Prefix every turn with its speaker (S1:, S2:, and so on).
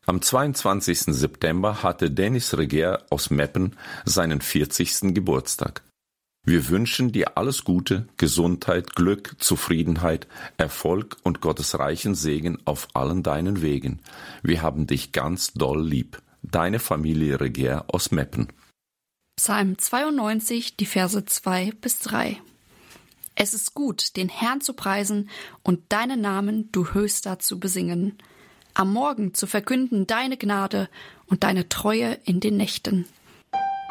S1: Am 22. September hatte Dennis Reger aus Meppen seinen 40. Geburtstag. Wir wünschen dir alles Gute, Gesundheit, Glück, Zufriedenheit, Erfolg und Gottes reichen Segen auf allen deinen Wegen. Wir haben dich ganz doll lieb. Deine Familie Reger aus Meppen.
S2: Psalm 92, die Verse 2 bis 3. Es ist gut, den Herrn zu preisen und deinen Namen, du Höchster, zu besingen. Am Morgen zu verkünden deine Gnade und deine Treue in den Nächten.